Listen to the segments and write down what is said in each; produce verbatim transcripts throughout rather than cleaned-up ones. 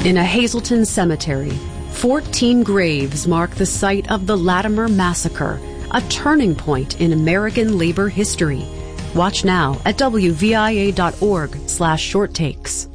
In a Hazleton cemetery, fourteen graves mark the site of the Latimer Massacre, a turning point in American labor history. Watch now at W V I A dot org slash short takes.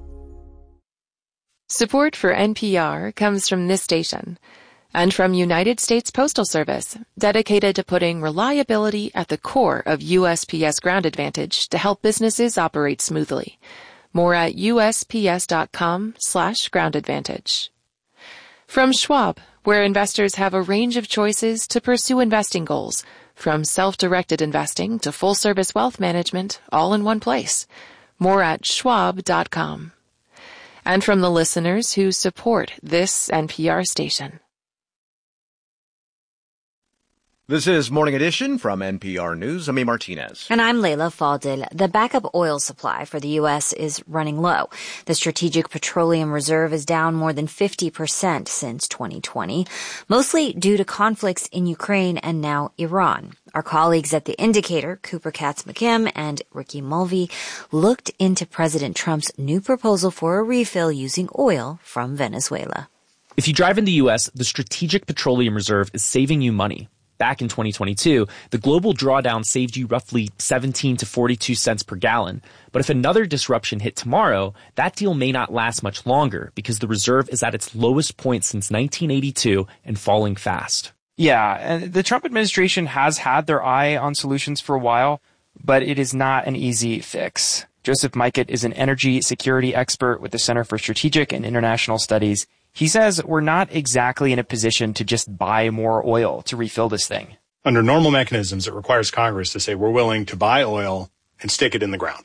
Support for N P R comes from this station and from United States Postal Service, dedicated to putting reliability at the core of U S P S Ground Advantage to help businesses operate smoothly. More at U S P S dot com slash ground advantage. From Schwab, where investors have a range of choices to pursue investing goals, from self-directed investing to full-service wealth management, all in one place. More at schwab dot com. And from the listeners who support this N P R station. This is Morning Edition from N P R News. I'm E. Martinez. And I'm Leila Fadel. The backup oil supply for the U S is running low. The Strategic Petroleum Reserve is down more than fifty percent since twenty twenty, mostly due to conflicts in Ukraine and now Iran. Our colleagues at The Indicator, Cooper Katz-McKim and Ricky Mulvey, looked into President Trump's new proposal for a refill using oil from Venezuela. If you drive in the U S, the Strategic Petroleum Reserve is saving you money. Back in twenty twenty-two, the global drawdown saved you roughly seventeen to forty-two cents per gallon. But if another disruption hit tomorrow, that deal may not last much longer because the reserve is at its lowest point since nineteen eighty-two and falling fast. Yeah, and the Trump administration has had their eye on solutions for a while, but it is not an easy fix. Joseph Mikett is an energy security expert with the Center for Strategic and International Studies. He says we're not exactly in a position to just buy more oil to refill this thing. Under normal mechanisms, it requires Congress to say we're willing to buy oil and stick it in the ground.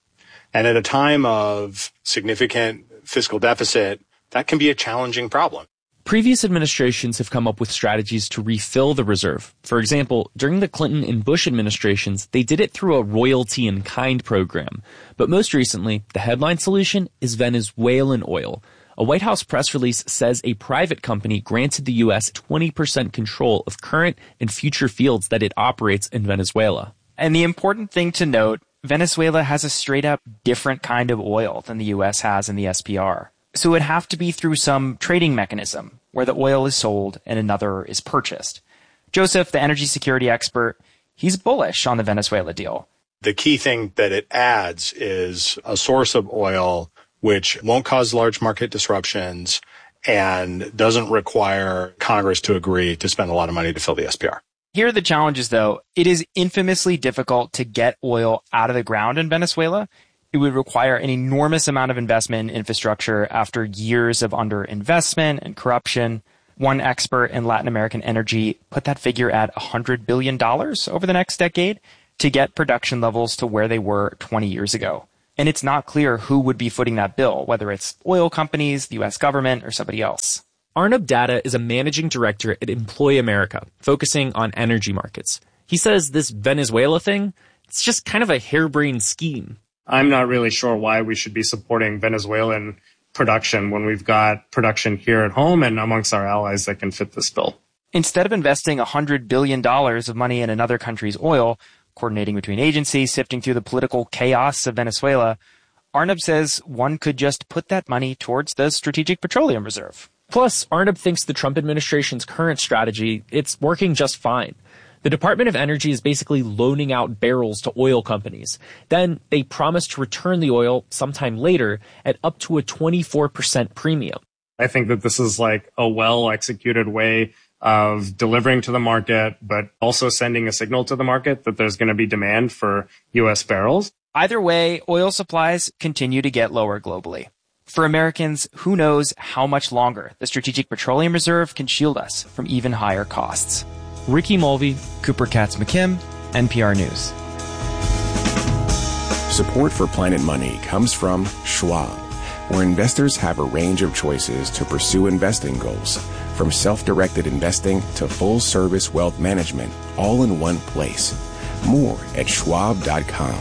And at a time of significant fiscal deficit, that can be a challenging problem. Previous administrations have come up with strategies to refill the reserve. For example, during the Clinton and Bush administrations, they did it through a royalty in kind program. But most recently, the headline solution is Venezuelan oil. A White House press release says a private company granted the U S twenty percent control of current and future fields that it operates in Venezuela. And the important thing to note, Venezuela has a straight-up different kind of oil than the U S has in the S P R. So it would have to be through some trading mechanism where the oil is sold and another is purchased. Joseph, the energy security expert, he's bullish on the Venezuela deal. The key thing that it adds is a source of oil which won't cause large market disruptions and doesn't require Congress to agree to spend a lot of money to fill the S P R. Here are the challenges, though. It is infamously difficult to get oil out of the ground in Venezuela. It would require an enormous amount of investment in infrastructure after years of underinvestment and corruption. One expert in Latin American energy put that figure at one hundred billion dollars over the next decade to get production levels to where they were twenty years ago. And it's not clear who would be footing that bill, whether it's oil companies, the U S government, or somebody else. Arnab Datta is a managing director at Employ America, focusing on energy markets. He says this Venezuela thing, it's just kind of a harebrained scheme. I'm not really sure why we should be supporting Venezuelan production when we've got production here at home and amongst our allies that can fit this bill. Instead of investing one hundred billion dollars of money in another country's oil, coordinating between agencies, sifting through the political chaos of Venezuela, Arnab says one could just put that money towards the Strategic Petroleum Reserve. Plus, Arnab thinks the Trump administration's current strategy, it's working just fine. The Department of Energy is basically loaning out barrels to oil companies. Then they promise to return the oil sometime later at up to a twenty-four percent premium. I think that this is like a well-executed way of delivering to the market, but also sending a signal to the market that there's going to be demand for U S barrels. Either way, oil supplies continue to get lower globally. For Americans, who knows how much longer the Strategic Petroleum Reserve can shield us from even higher costs. Ricky Mulvey, Cooper Katz-McKim, N P R News. Support for Planet Money comes from Schwab, where investors have a range of choices to pursue investing goals, from self-directed investing to full-service wealth management, all in one place. More at schwab dot com.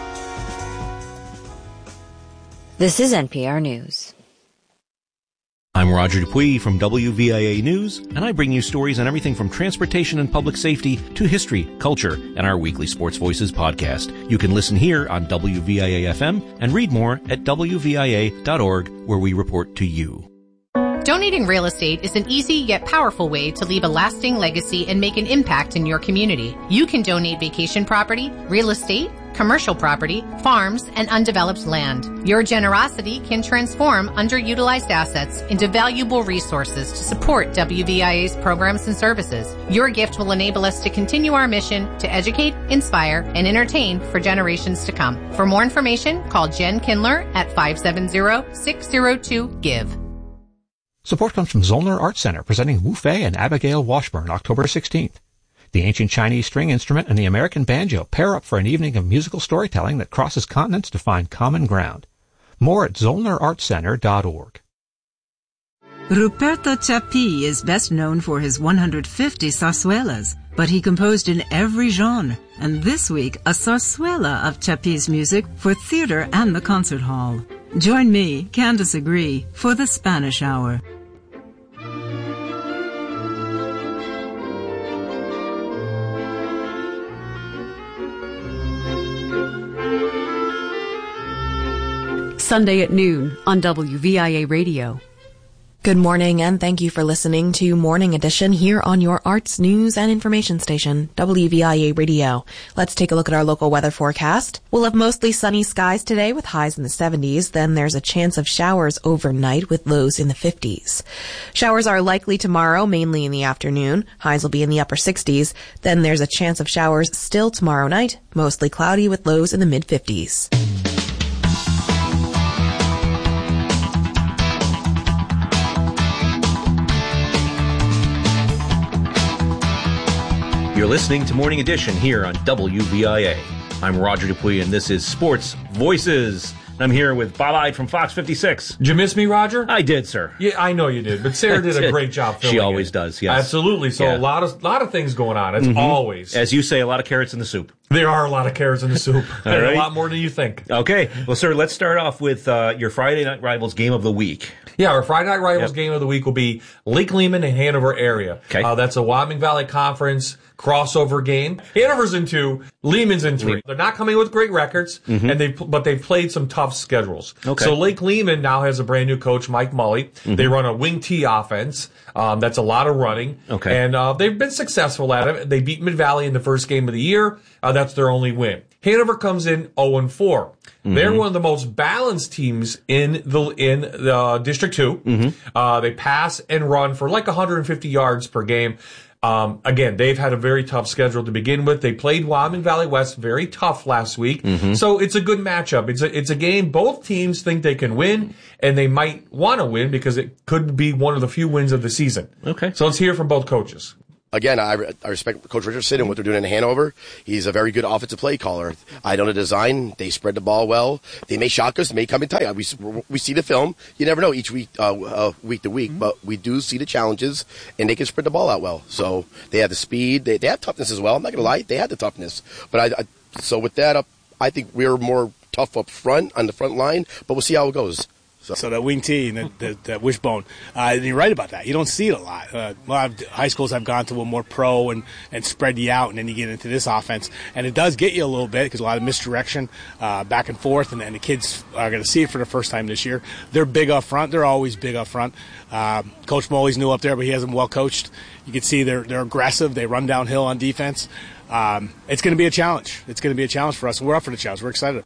This is N P R News. I'm Roger Dupuy from W V I A News, and I bring you stories on everything from transportation and public safety to history, culture, and our weekly Sports Voices podcast. You can listen here on W V I A F M and read more at W V I A dot org, where we report to you. Donating real estate is an easy yet powerful way to leave a lasting legacy and make an impact in your community. You can donate vacation property, real estate, commercial property, farms, and undeveloped land. Your generosity can transform underutilized assets into valuable resources to support W V I A's programs and services. Your gift will enable us to continue our mission to educate, inspire, and entertain for generations to come. For more information, call Jen Kindler at five seven zero, six zero two, GIVE. Support comes from Zollner Arts Center, presenting Wu Fei and Abigail Washburn, October sixteenth. The ancient Chinese string instrument and the American banjo pair up for an evening of musical storytelling that crosses continents to find common ground. More at zollner arts center dot org. Ruperto Chapi is best known for his one hundred fifty zarzuelas, but he composed in every genre, and this week a zarzuela of Chapi's music for theater and the concert hall. Join me, Candace Agree, for the Spanish Hour. Sunday at noon on W V I A Radio. Good morning, and thank you for listening to Morning Edition here on your arts, news, and information station, W V I A Radio. Let's take a look at our local weather forecast. We'll have mostly sunny skies today with highs in the seventies. Then there's a chance of showers overnight with lows in the fifties. Showers are likely tomorrow, mainly in the afternoon. Highs will be in the upper sixties. Then there's a chance of showers still tomorrow night, mostly cloudy with lows in the mid-fifties. You're listening to Morning Edition here on W V I A. I'm Roger Dupuy, and this is Sports Voices. I'm here with Bob Ide from Fox fifty-six. Did you miss me, Roger? I did, sir. Yeah, I know you did, but Sarah did a great job filming She always it. does, yes. Absolutely. So Yeah. a lot of lot of things going on. It's Mhm. always. As you say, a lot of carrots in the soup. There are a lot of carrots in the soup. All And right. a lot more than you think. Okay. Well, sir, let's start off with uh, your Friday Night Rivals game of the week. Yeah, our Friday Night Rivals Yep. game of the week will be Lake Lehman and Hanover area. Okay. Uh, that's a Wyoming Valley Conference crossover game. Hanover's in two, Lehman's in three. They're not coming with great records, Mhm. and they but they've played some tough schedules. Okay. So Lake Lehman now has a brand new coach, Mike Mully. Mhm. They run a wing T offense. Um, that's a lot of running. Okay. And uh, they've been successful at it. They beat Mid Valley in the first game of the year. Uh, that's their only win. Hanover comes in oh and four. Mhm. They're one of the most balanced teams in the in the uh, District Two. Mhm. Uh, they pass and run for like one hundred fifty yards per game. Um, again, they've had a very tough schedule to begin with. They played Wyoming Valley West very tough last week, Mhm. so it's a good matchup. It's a it's a game both teams think they can win, and they might want to win because it could be one of the few wins of the season. Okay. So let's hear from both coaches. Again, I, I respect Coach Richardson and what they're doing in Hanover. He's a very good offensive play caller. I know the design. They spread the ball well. They may shock us. They may come in tight. We, we see the film. You never know each week, uh, uh, week to week, but we do see the challenges, and they can spread the ball out well. So they have the speed. They, they have toughness as well. I'm not going to lie. They had the toughness. But I, I so with that, up, I think we're more tough up front on the front line, but we'll see how it goes. So, so that wing T and that, that, that wishbone, uh, you're right about that. You don't see it a lot. Uh, a lot of high schools I've gone to were more pro and, and spread you out, and then you get into this offense. And it does get you a little bit because a lot of misdirection, uh, back and forth, and, and the kids are going to see it for the first time this year. They're big up front. They're always big up front. Uh, Coach Moley's new up there, but he has them well coached. You can see they're, they're aggressive. They run downhill on defense. Um, it's going to be a challenge. It's going to be a challenge for us, and we're up for the challenge. We're excited.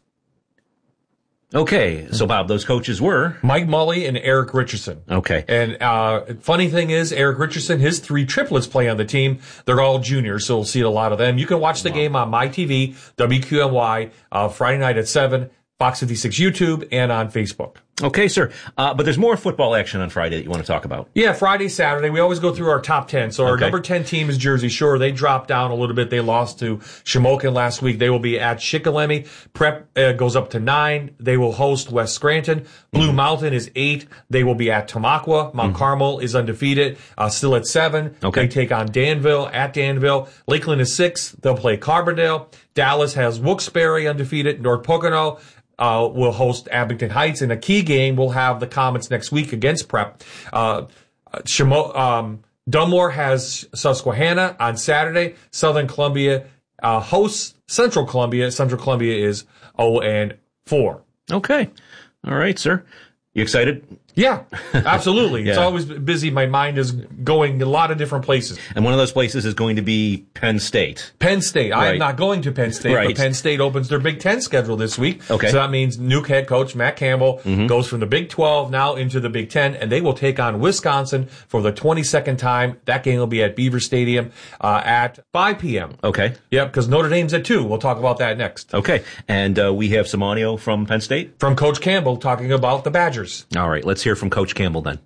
Okay. So, Bob, those coaches were Mike Mully and Eric Richardson. Okay. And uh funny thing is, Eric Richardson, his three triplets play on the team. They're all juniors, so we'll see a lot of them. You can watch the wow. game on My T V, W Q M Y, uh, Friday night at seven, Fox fifty-six YouTube, and on Facebook. Okay, sir. Uh, but there's more football action on Friday that you want to talk about. Yeah, Friday, Saturday. We always go through our top ten. So our Okay. number ten team is Jersey Shore. They dropped down a little bit. They lost to Shamokin last week. They will be at Shikellamy. Prep uh, goes up to nine. They will host West Scranton. Blue mm-hmm. Mountain is eight. They will be at Tamaqua. Mount mm-hmm. Carmel is undefeated, uh, still at seven. Okay. They take on Danville at Danville. Lakeland is six. They'll play Carbondale. Dallas has Wilkes-Barre undefeated. North Pocono uh, will host Abington Heights. In a key game, we'll have the Comets next week against Prep. Uh, Shimo, um, Dunmore has Susquehanna on Saturday. Southern Columbia uh, hosts Central Columbia. Central Columbia is oh and four. Okay. All right, sir. You excited? Yeah, absolutely. Yeah. It's always busy. My mind is going a lot of different places. And one of those places is going to be Penn State. Penn State. I Right. am not going to Penn State, Right. but Penn State opens their Big Ten schedule this week. Okay. So that means new head coach Matt Campbell Mhm. goes from the Big twelve now into the Big Ten, and they will take on Wisconsin for the twenty-second time. That game will be at Beaver Stadium uh, at five p.m. Okay. Yep, because Notre Dame's at two. We'll talk about that next. Okay. And uh, we have some audio from Penn State? From Coach Campbell talking about the Badgers. All right. Let's hear from Coach Campbell then.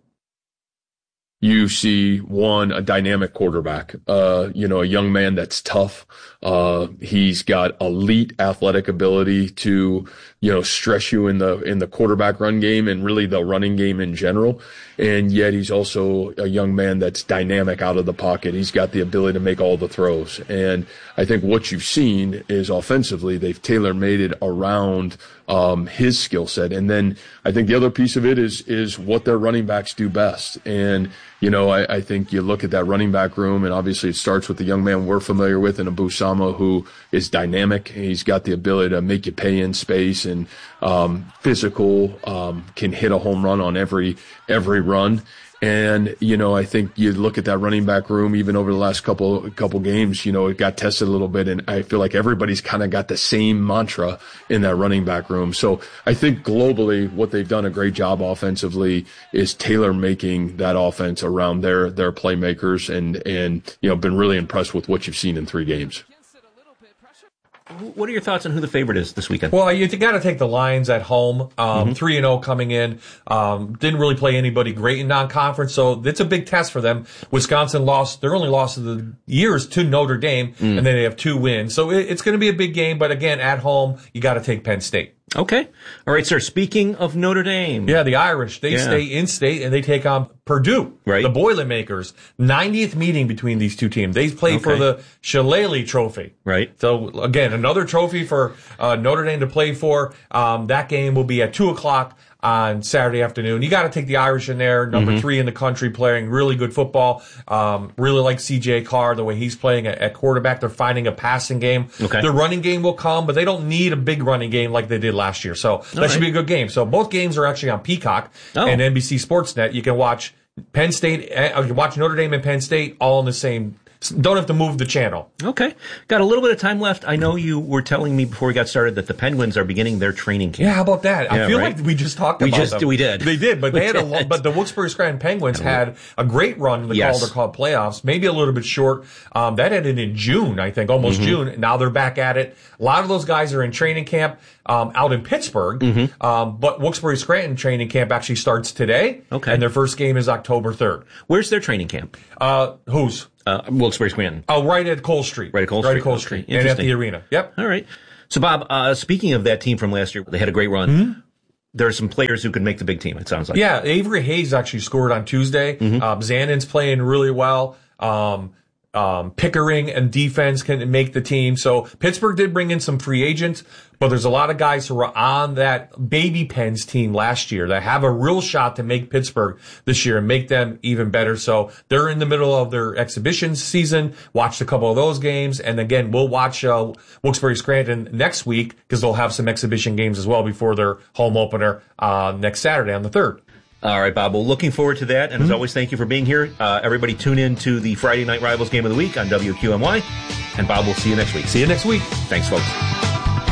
You see, one, a dynamic quarterback, uh, you know, a young man that's tough. Uh, he's got elite athletic ability to, you know, stress you in the, in the quarterback run game and really the running game in general. And yet he's also a young man that's dynamic out of the pocket. He's got the ability to make all the throws. And I think what you've seen is offensively, they've tailor-made it around um, his skill set. And then I think the other piece of it is, is what their running backs do best. And, you know, I, I think you look at that running back room, and obviously it starts with the young man we're familiar with in Abu Sama, who is dynamic. He's got the ability to make you pay in space and um, physical, um, can hit a home run on every every run. And, you know, I think you look at that running back room, even over the last couple couple games, you know, it got tested a little bit, and I feel like everybody's kind of got the same mantra in that running back room. So I think globally what they've done a great job offensively is tailor making that offense around their their playmakers, and, and you know, been really impressed with what you've seen in three games. What are your thoughts on who the favorite is this weekend? Well, you got to take the Lions at home. Um, three and oh coming in. Um, didn't really play anybody great in non-conference, so it's a big test for them. Wisconsin lost, their only loss of the year is to Notre Dame, Mm. and then they have two wins. So it, it's going to be a big game, but again, at home, you got to take Penn State. Okay. All right, sir. Speaking of Notre Dame. Yeah, the Irish, they Yeah. stay in state and they take on Purdue, right. the Boilermakers. ninetieth meeting between these two teams. They play for Okay. the Shillelagh Trophy. Right. So again, another trophy for uh, Notre Dame to play for. Um, that game will be at two o'clock on Saturday afternoon. You got to take the Irish in there, number Mhm. three in the country, playing really good football. Um, really like C J Carr, the way he's playing at, at quarterback. They're finding a passing game. Okay. Their running game will come, but they don't need a big running game like they did last year. So that right. should be a good game. So both games are actually on Peacock Oh. and N B C Sportsnet. You can watch Penn State, uh, you can watch Notre Dame and Penn State all in the same. Don't have to move the channel. Okay. Got a little bit of time left. I know you were telling me before we got started that the Penguins are beginning their training camp. Yeah, how about that? Yeah, I feel right? like we just talked We about just- them. we did. They did, but We they had a did. lo- but the Wilkes-Barre Scranton Penguins had a great run in the Yes. Calder Cup playoffs, maybe a little bit short. Um, that ended in June, I think, almost Mhm. June. Now they're back at it. A lot of those guys are in training camp um, out in Pittsburgh, Mm-hmm. um, but Wilkes-Barre Scranton training camp actually starts today. Okay. And their first game is October third. Where's their training camp? Uh, whose? Uh, Wilkes-Barre Scranton. Oh, right at Cole Street. Right at Cole Right Street. at Cole Okay. Street. And at Interesting. the arena. Yep. All right. So, Bob, uh, speaking of that team from last year, they had a great run. Mm-hmm. There are some players who could make the big team, it sounds like. Yeah, Avery Hayes actually scored on Tuesday. Mm-hmm. Um, Zannon's playing really well. Um, um, Pickering and defense can make the team. So Pittsburgh did bring in some free agents, but there's a lot of guys who were on that Baby Pens team last year that have a real shot to make Pittsburgh this year and make them even better. So they're in the middle of their exhibition season. Watched a couple of those games. And again, we'll watch uh, Wilkes-Barre Scranton next week because they'll have some exhibition games as well before their home opener uh, next Saturday on the third. All right, Bob. Well, looking forward to that. And as always, thank you for being here. Uh, everybody tune in to the Friday Night Rivals Game of the Week on W Q M Y. And Bob, we'll see you next week. See you next week. Thanks, folks.